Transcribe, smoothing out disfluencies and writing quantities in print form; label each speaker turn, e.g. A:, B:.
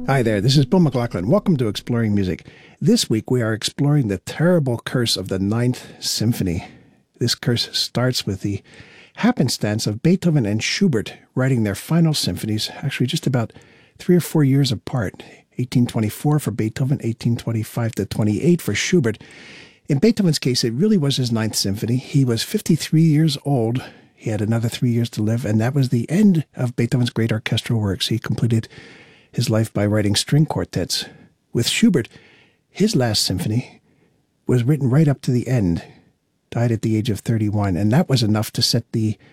A: Hi there, this is Bill McLaughlin. Welcome to Exploring Music. This week we are exploring the terrible curse of the Ninth Symphony. This curse starts with the happenstance of Beethoven and Schubert writing their final symphonies, actually just about 3 or 4 years apart. 1824 for Beethoven, 1825 to 28 for Schubert. In Beethoven's case, it really was his Ninth Symphony. He was 53 years old. He had another 3 years to live, and that was the end of Beethoven's great orchestral works. He completed his life by writing string quartets. With Schubert, his last symphony was written right up to the end, died at the age of 31, and that was enough to set the